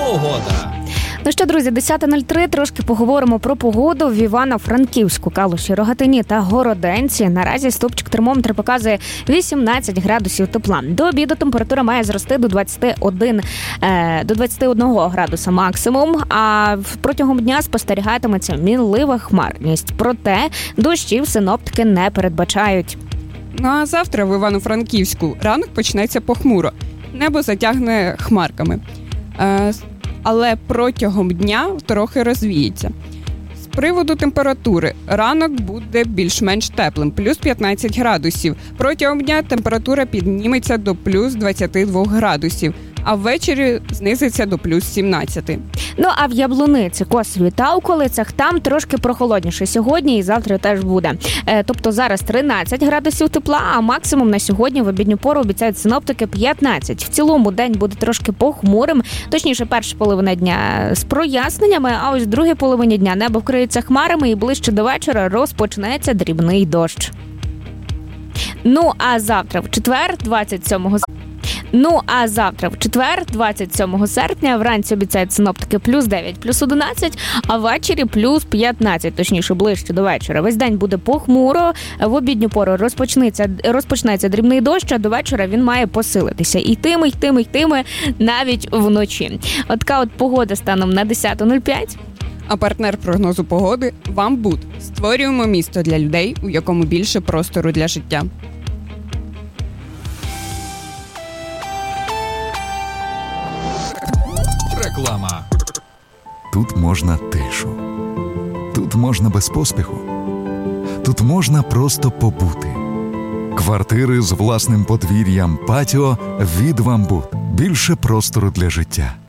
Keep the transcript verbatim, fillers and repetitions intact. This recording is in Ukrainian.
погода. Ну що, друзі, десята нуль три, трошки поговоримо про погоду в Івано-Франківську, Калуші, Рогатині та Городенці. Наразі стовпчик термометра показує вісімнадцять градусів тепла. До обіду температура має зрости до двадцяти одного, е, до двадцяти одного градуса максимум, а протягом дня спостерігатиметься мінлива хмарність. Проте дощів синоптики не передбачають. Ну а завтра в Івано-Франківську ранок почнеться похмуро. Небо затягне хмарками. Е, але протягом дня трохи розвіється. З приводу температури, ранок буде більш-менш теплим, плюс п'ятнадцять градусів. Протягом дня температура підніметься до плюс двадцяти двох градусів, а ввечері знизиться до плюс сімнадцяти. Ну, а в Яблуниці, Косові та околицях там трошки прохолодніше сьогодні і завтра теж буде. Е, тобто зараз тринадцять градусів тепла, а максимум на сьогодні в обідню пору обіцяють синоптики п'ятнадцять. В цілому день буде трошки похмурим, точніше перша половина дня з проясненнями, а ось в другій половині дня небо вкриється хмарами і ближче до вечора розпочнеться дрібний дощ. Ну, а завтра в четвер, двадцять сьомого Ну, а завтра, в четвер, двадцять сьомого серпня, вранці обіцяють синоптики плюс дев'ять, плюс одинадцять, а ввечері плюс п'ятнадцять, точніше, ближче до вечора. Весь день буде похмуро, в обідню пору розпочнеться, розпочнеться дрібний дощ, а до вечора він має посилитися. Йтиме, йтиме, йтиме навіть вночі. От така от погода станом на десята нуль п'ять. А партнер прогнозу погоди – «Вамбуд». Створюємо місто для людей, у якому більше простору для життя. Реклама. Тут можна тишу. Тут можна без поспіху. Тут можна просто побути. Квартири з власним подвір'ям, патіо від «Вамбуд». Більше простору для життя.